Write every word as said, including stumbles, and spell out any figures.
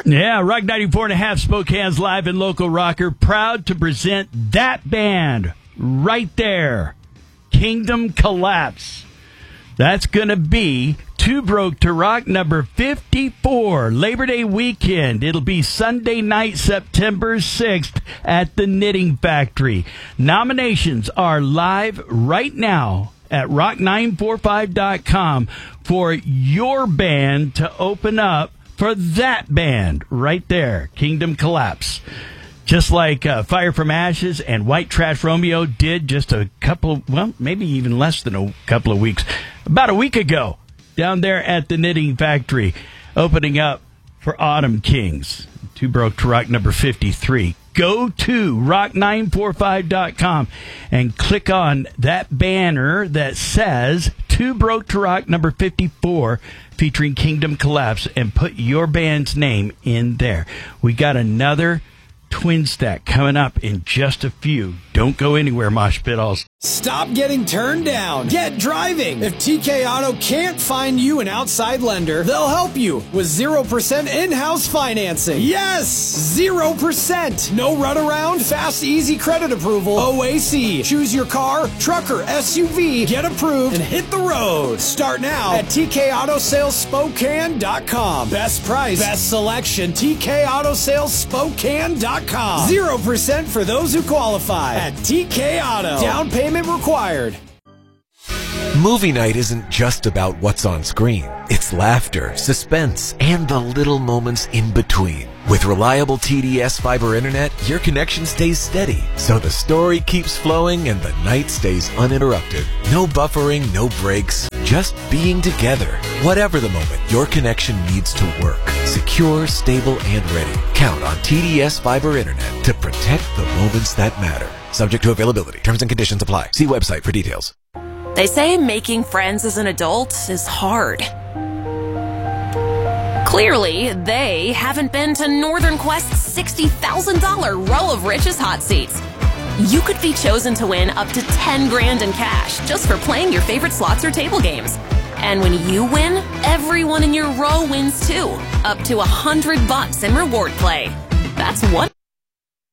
Yeah, Rock ninety-four and a half, Spokane's live and local rocker, proud to present that band right there, Kingdom Collapse. That's going to be Too Broke to Rock number fifty-four, Labor Day weekend. It'll be Sunday night, September sixth at the Knitting Factory. Nominations are live right now at rock nine forty-five dot com for your band to open up for that band right there, Kingdom Collapse. Just like uh, Fire from Ashes and White Trash Romeo did just a couple, well, maybe even less than a couple of weeks, about a week ago, down there at the Knitting Factory, opening up for Autumn Kings. Too Broke to Rock number fifty-three. Go to rock nine forty-five dot com and click on that banner that says Too Broke to Rock number fifty-four featuring Kingdom Collapse and put your band's name in there. We got another Twin Stack coming up in just a few. Don't go anywhere, Mosh Pitals. Stop getting turned down. Get driving. If T K Auto can't find you an outside lender, they'll help you with zero percent in-house financing. Yes! zero percent. No runaround, fast, easy credit approval. O A C. Choose your car, truck, or S U V, get approved, and hit the road. Start now at T K Auto Sales Spokane dot com. Best price, best selection, T K Auto Sales Spokane dot com. zero percent for those who qualify at T K Auto. Down payment required. Movie night isn't just about what's on screen. It's laughter, suspense, and the little moments in between. With reliable T D S fiber internet, your connection stays steady, so the story keeps flowing and the night stays uninterrupted. No buffering, no breaks, just being together. Whatever the moment, your connection needs to work. Secure, stable, and ready. Count on T D S fiber internet to protect the moments that matter. Subject to availability. Terms and conditions apply. See website for details. They say making friends as an adult is hard. Clearly, they haven't been to Northern Quest's sixty thousand dollars Row of Riches hot seats. You could be chosen to win up to ten grand in cash just for playing your favorite slots or table games. And when you win, everyone in your row wins too, up to a hundred bucks in reward play. That's one